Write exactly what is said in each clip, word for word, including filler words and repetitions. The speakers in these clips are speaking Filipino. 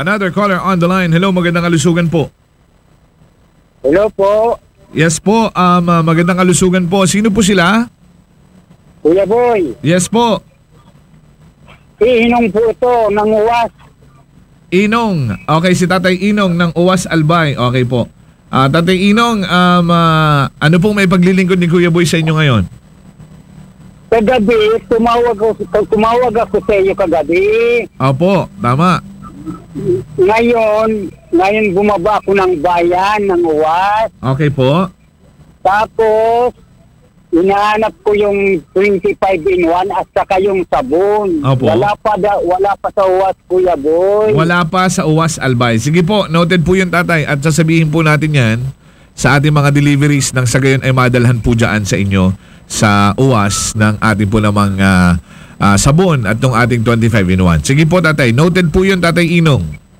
Another caller on the line. Hello, magandang kalusugan po. Hello po, Yes po, um, uh, magandang kalusugan po. Sino po sila? Kuya Boy. Yes po. Ihinong po ito ng uwas. Inong. Okay, si Tatay Inong ng Uwas Albay. Okay po. Ah, Tatay Inong, um, ah, ano pong may paglilingkod ni Kuya Boy sa inyo ngayon? Kagabi, tumawag ako, tumawag ako sa iyo kagabi. Opo, tama. Ngayon, ngayon bumaba ako ng bayan ng uwas. Okay po. Tapos, inahanap ko yung twenty-five in one at saka yung sabon. Opo. Wala pa, da, wala pa sa uwas, Kuya Boy. Wala pa sa Uwas Albay. Sige po, noted po yun, Tatay. At sasabihin po natin yan sa ating mga deliveries nang sa gayon ay madalhan po dyan sa inyo sa Uwas ng ating po namang ah, ah, sabon at ng ating twenty-five in one. Sige po, Tatay. Noted po yun, Tatay Inong.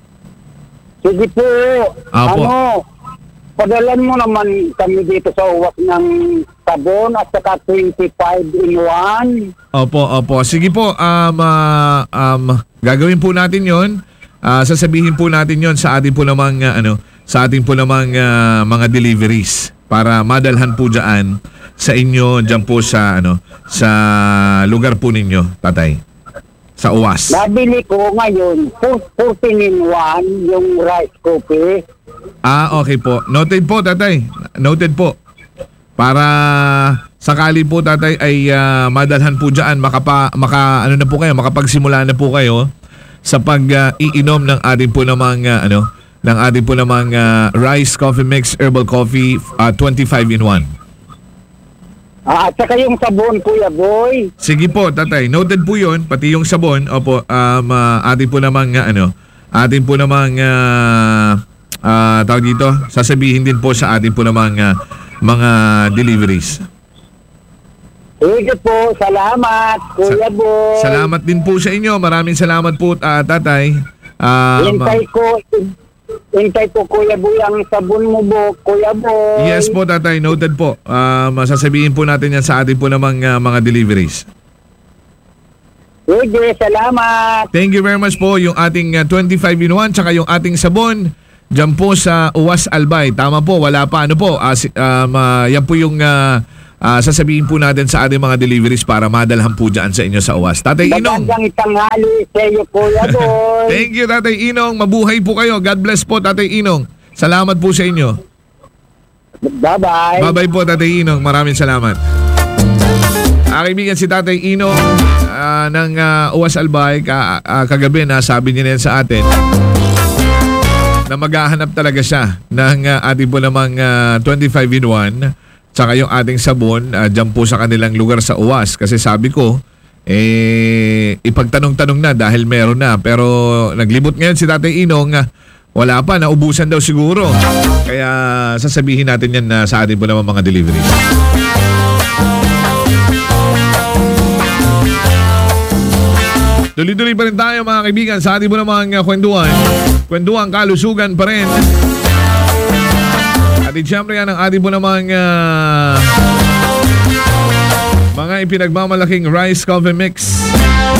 Sige po. Opo. Ano, padalan mo naman kami dito sa uwas ng sabon at saka twenty-five in one. Opo, opo. Sige po, um, ah, um, gagawin po natin yon. Ah, sasabihin po natin yon sa ating po namang, ah, ano, sa ating po namang ah, mga deliveries para madalhan po dyan sa inyo, dyan po sa, ano, sa lugar po ninyo, Tatay. Sa Uwas. Nabili ko ngayon fourteen in one yung rice coffee. Ah, okay po. Noted po, Tatay. Noted po. Para sakali po, Tatay, ay ah, madalhan po dyan, makapa, maka, ano na po kayo, makapagsimula na po kayo sa pag-iinom ng ating po namang, ah, ano, ng ating po namang ah, rice coffee mix herbal coffee ah, twenty-five in one. Ah, at saka yung sabon, Kuya Boy. Sige po, Tatay. Noted po yun. Pati yung sabon. Opo, um, ah, ating po namang, ah, ano, ating po namang, ah, ah, tawag dito, sasabihin din po sa ating po namang ah, mga deliveries. Sige po, salamat, Kuya Boy. Salamat din po sa inyo. Maraming salamat po, ah, Tatay. Um, Hintay ko, hintay ko, Kuya Boy, ang sabon mo po, Kuya Boy. yes po, Tatay. Noted po. Um, sasabihin po natin yan sa ating po namang ah, mga deliveries. Sige, salamat. Thank you very much po. Yung ating uh, twenty-five in one tsaka yung ating sabon dyan po sa Uwas Albay. Tama po, wala pa. Ano po, uh, si- um, uh, yan po yung uh, uh, sasabihin po natin sa ating mga deliveries para madalhan po dyan sa inyo sa Uwas. Tatay Inong. Magandang tanghali sa iyo, Kuya Boy. Thank you, Tatay Inong. Mabuhay po kayo. God bless po, Tatay Inong. Salamat po sa inyo. Bye-bye. Bye-bye po, Tatay Inong. Maraming salamat. Akibigan si Tatay Inong uh, ng uh, Uwas Albay. Ka, uh, kagabi na sabi niya na yan sa atin na maghahanap talaga siya ng uh, ating po namang uh, twenty-five in one tsaka yung ating sabon uh, dyan po sa kanilang lugar sa Uwas. Kasi sabi ko, eh, ipagtanong-tanong na dahil meron na. Pero naglibot ngayon si Tatay Inong, uh, wala pa, naubusan daw siguro. Kaya sasabihin natin yan uh, sa ating po namang mga delivery. Tuloy-tuloy pa rin tayo mga kaibigan sa ating po namang uh, kwentuhan. Kwentuhan, kalusugan pa rin. At siyempre yan ang ating po namang uh, mga ipinagmamalaking rice coffee mix.